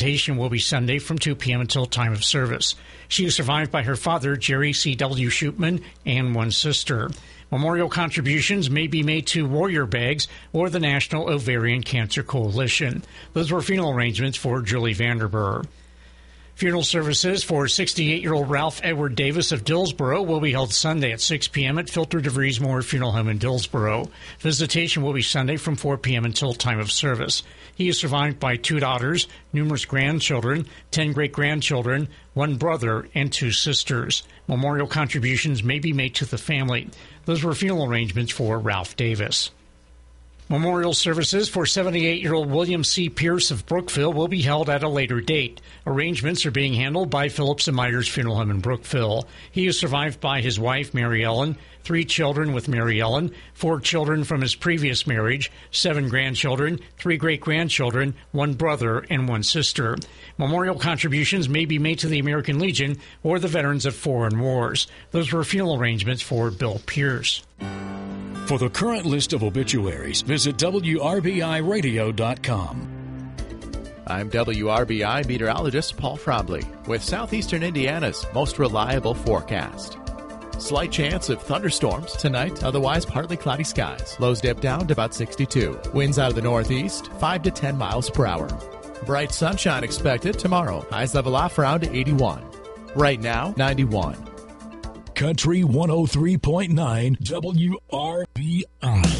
Visitation will be Sunday from 2 p.m. until time of service. She is survived by her father, Jerry C.W. Shootman, and one sister. Memorial contributions may be made to Warrior Bags or the National Ovarian Cancer Coalition. Those were funeral arrangements for Julie Vanderburg. Funeral services for 68-year-old Ralph Edward Davis of Dillsboro will be held Sunday at 6 p.m. at Filter DeVries Moore Funeral Home in Dillsboro. Visitation will be Sunday from 4 p.m. until time of service. He is survived by 2 daughters, numerous grandchildren, 10 great-grandchildren, 1 brother, and 2 sisters. Memorial contributions may be made to the family. Those were funeral arrangements for Ralph Davis. Memorial services for 78-year-old William C. Pierce of Brookville will be held at a later date. Arrangements are being handled by Phillips & Myers Funeral Home in Brookville. He is survived by his wife, Mary Ellen, 3 children with Mary Ellen, 4 children from his previous marriage, 7 grandchildren, 3 great-grandchildren, 1 brother, and 1 sister. Memorial contributions may be made to the American Legion or the Veterans of Foreign Wars. Those were funeral arrangements for Bill Pierce. For the current list of obituaries, visit WRBIRadio.com. I'm WRBI meteorologist Paul Frobley with Southeastern Indiana's most reliable forecast. Slight chance of thunderstorms tonight, otherwise partly cloudy skies. Lows dip down to about 62. Winds out of the northeast, 5 to 10 miles per hour. Bright sunshine expected tomorrow. Highs level off around 81. Right now, 91. Country 103.9 WRBI.